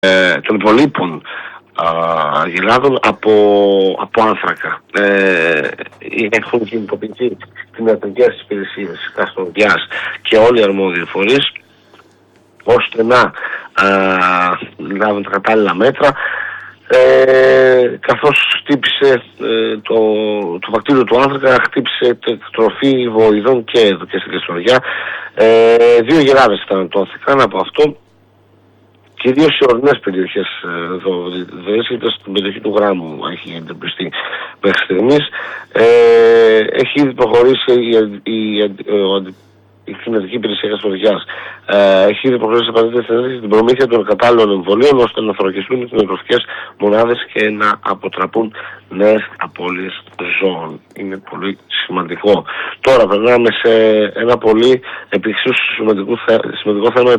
των υπολείπων γελάδων από άνθρακα. Έχουν κινητοποιηθεί τις ιατρικές υπηρεσίες Καστοριάς και όλοι οι αρμόδιοι φορείς ώστε να λάβουν τα κατάλληλα μέτρα, καθώς χτύπησε το βακτήριο του άνθρακα, χτύπησε τροφή βοηδών και εδώ και στην Καστοριά. 2 γελάδες θανατώθηκαν από αυτό, κυρίως σε ορεινές περιοχές εδώ, στην περιοχή του Γράμμου έχει εντοπιστεί μέχρι στιγμής. Έχει ήδη προχωρήσει η Κτηνιατρική Υπηρεσία Καστοριάς. Έχει ήδη προχωρήσει απαραίτητη την προμήθεια των κατάλληλων εμβολίων ώστε να θωρακιστούν οι κτηνιατρικές μονάδες και να αποτραπούν νέες απώλειες ζώων. Είναι πολύ σημαντικό. Τώρα περνάμε σε ένα πολύ εξίσου σημαντικό θέμα,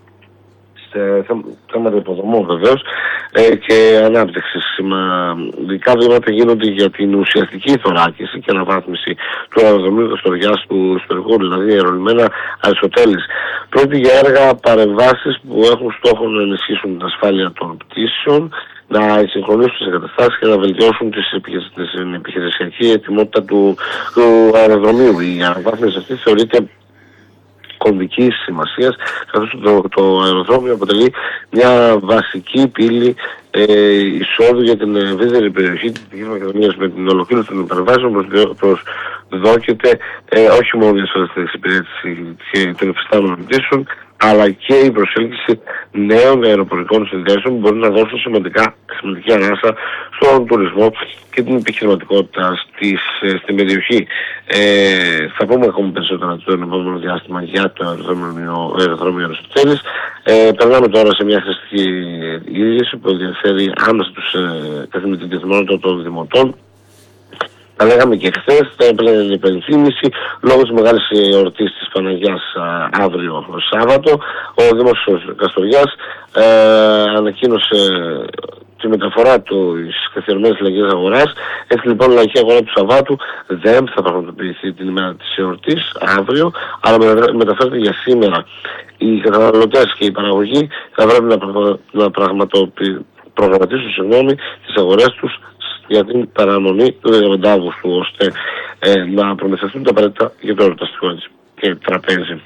θέματα υποδομών βεβαίως και ανάπτυξης. Σημαντικά βήματα γίνονται για την ουσιαστική θωράκιση και αναβάθμιση του αεροδρομίου Καστοριάς, του ιστορικού δηλαδή αερολιμένα Αριστοτέλης. Πρόκειται για έργα παρεμβάσεις που έχουν στόχο να ενισχύσουν την ασφάλεια των πτήσεων, να εξυγχρονίσουν τις εγκαταστάσεις και να βελτιώσουν την επιχειρησιακή ετοιμότητα του αεροδρομίου. Η αναβάθμιση αυτή θεωρείται κομβικής σημασίας, καθώς το αεροδρόμιο αποτελεί μια βασική πύλη εισόδου για την ευρύτερη περιοχή της Δυτικής Μακεδονίας. Με την ολοκλήρωση των παρεμβάσεων προσδόκεται όχι μόνο η ασφαλιστική εξυπηρέτηση των υφιστάμενων πτήσεων, αλλά και η προσέλκυση νέων αεροπορικών συνδέσεων που μπορεί να δώσουν σημαντική ανάσα στον τουρισμό και την επιχειρηματικότητα στην περιοχή. Θα πούμε ακόμα περισσότερα το επόμενο διάστημα για το αεροδρόμιο Αριστοτέλης. Περνάμε τώρα σε μια χρηστική είδηση που ενδιαφέρει άμεσα τους καθημερινούς των δημοτών. Τα λέγαμε και χθες, θα έπαιρνε την υπενθύμηση λόγω της μεγάλης εορτής της Παναγιάς αύριο Σάββατο. Ο Δήμος Καστοριάς ανακοίνωσε τη μεταφορά της καθιερωμένης λαϊκής αγοράς. Έτσι λοιπόν η λαϊκή αγορά του Σαββάτου δεν θα πραγματοποιηθεί την ημέρα της εορτής αύριο, αλλά μεταφέρεται για σήμερα. Οι καταναλωτές και οι παραγωγοί θα πρέπει να προγραμματίσουν τις αγορές τους για την παραμονή του 15 Αυγούστου, ώστε να προμηθευτούν τα απαραίτητα για το εορταστικό και τραπέζι.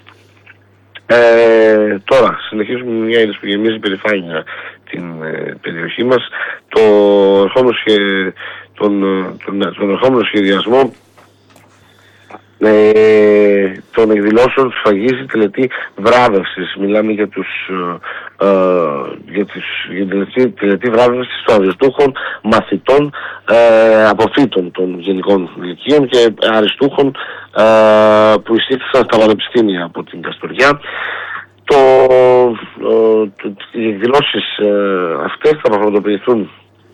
Τώρα συνεχίζουμε με μια είδηση που γεμίζει περηφάνεια την περιοχή μας. Τον ερχόμενο σχεδιασμό των εκδηλώσεων σφαγίζει τελετή βράβευσης. Μιλάμε για την τελετή βράβευσης των αριστούχων μαθητών αποφύτων των γενικών λυκείων και αριστούχων που εισήχθησαν στα πανεπιστήμια από την Καστοριά. Οι εκδηλώσεις αυτές θα πραγματοποιηθούν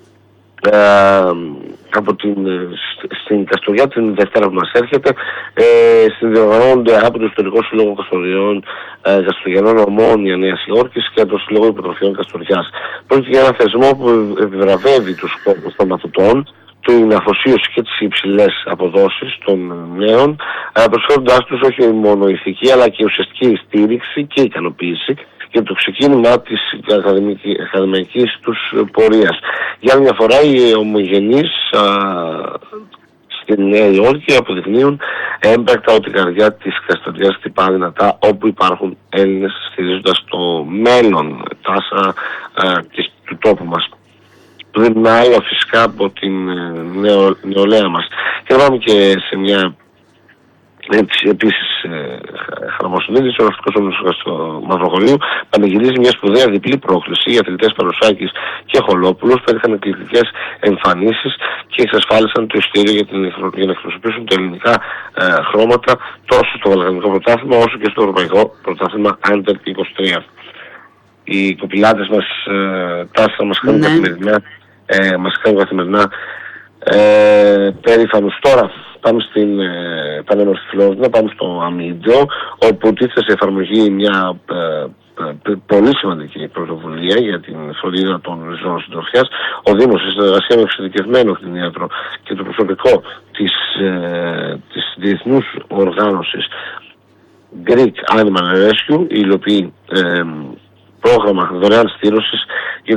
στην Καστοριά την Δευτέρα που μας έρχεται. Συνδιοργανώνονται από το Ιστορικό Σύλλογο Καστοριανών Ομόνια Νέας Υόρκης και το Σύλλογο Υποτροφιών Καστοριάς. Πρόκειται για ένα θεσμό που επιβραβεύει τους σκόπους των μαθητών, την αφοσίωση και τις υψηλές αποδόσεις των νέων, προσφέροντάς τους όχι μόνο ηθική αλλά και ουσιαστική στήριξη και ικανοποίηση για το ξεκίνημα της ακαδημαϊκής τους πορείας. Για μια φορά οι ομογενείς στη Νέα Υόρκη αποδεικνύουν έμπρακτα ότι η καρδιά της Καστοριάς χτυπά δυνατά όπου υπάρχουν Έλληνες, στηρίζοντας το μέλλον τάσα του τόπου μας, που δημιουργεί φυσικά από την νεολαία μας. Και πάμε και σε μια επίσης χαμοσυνείδηση. Ο Ναυτικός Όμιλος του Μαυροχωρίου πανηγυρίζει μια σπουδαία διπλή πρόκληση. Οι αθλητές Παρουσάκης και Χολόπουλος πέτυχαν εκπληκτικές εμφανίσεις και εξασφάλισαν το ειστήριο για να εκπροσωπήσουν τα ελληνικά χρώματα τόσο στο Βαλκανικό Πρωτάθλημα όσο και στο Ευρωπαϊκό Πρωτάθλημα Under 23. Οι κοπηλάτες μας τάσσα μας κάνουν καθημερινά περήφανους. Τώρα πάμε στην πανέμορφη Φλόρινα, πάμε στο Αμίντιο, όπου τίθεται σε εφαρμογή μια πολύ σημαντική πρωτοβουλία για την φροντίδα των ζώων συντροφιάς. Ο Δήμος, σε συνεργασία με εξειδικευμένο κτηνίατρο και το προσωπικό της διεθνούς οργάνωσης Greek Animal Rescue, υλοποιεί πρόγραμμα δωρεάν στήρωσης